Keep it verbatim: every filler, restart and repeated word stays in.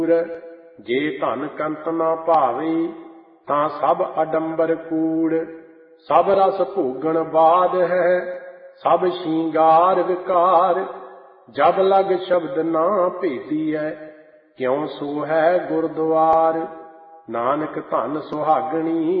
ਜੇ ਧਨ ਕੰਤ ਨਾ ਭਾਵੇ ਤਾਂ ਸਭ ਅਡੰਬਰ ਕੂੜ। ਸਭ ਰਸ ਭੋਗਣ ਬਾਦ ਹੈ ਸਭ ਸ਼ਿੰਗਾਰ ਵਿਕਾਰ। ਜਬ ਲਗ ਸ਼ਬਦ ਨਾ ਭੇਦੀਐ ਕਿਉ ਸੋ ਹੈ ਗੁਰਦੁਆਰ। ਨਾਨਕ ਧਨ ਸੁਹਾਗਣੀ